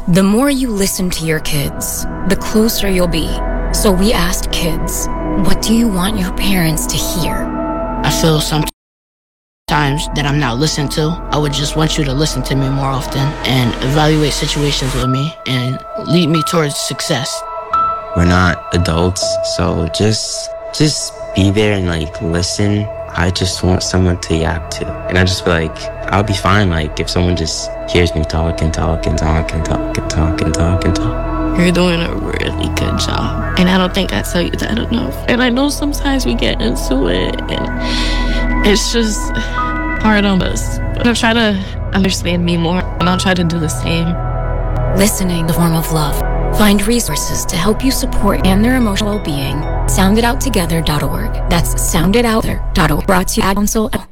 The more you listen to your kids, the closer you'll be. So we asked kids, what do you want your parents to hear? I feel sometimes that I'm not listened to. I would just want you to listen to me more often and evaluate situations with me and lead me towards success. We're not adults, so just be there and like listen. I just want someone to yap to. And I just feel like I'll be fine like if someone just hears me talk and talk and talk and talk and talk and talk and talk. You're doing a really good job. And I don't think I tell you that enough. And I know sometimes we get into it and it's just hard on us. But I'll try to understand me more and I'll try to do the same. Listening, the form of love. Find resources to help you support and their emotional well-being. SoundItOutTogether.org. That's SoundItOutTogether.org. Brought to you by Council.